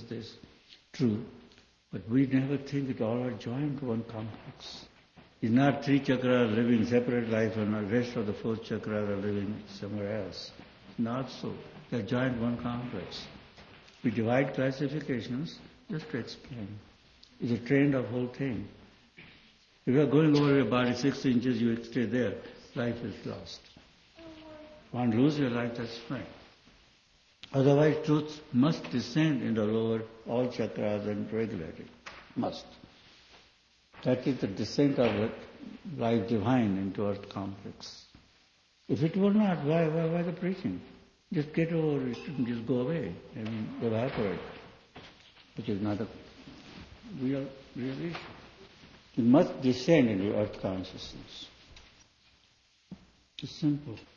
is this. True. But we never think it all are joined to one complex. It's not three chakras living separate life and the rest of the four chakras are living somewhere else. Not so. They're joined one complex. We divide classifications just to explain. It's a trend of whole thing. If you are going over your body 6 inches, you stay there. Life is lost. Want to lose your life, that's fine. Otherwise, truth must descend into lower all chakras and regulate it. Must. That is the descent of the life divine into earth complex. If it were not, why the preaching? Just get over it and just go away. Evaporate. Which is not a real issue. It must descend into earth consciousness. It's simple.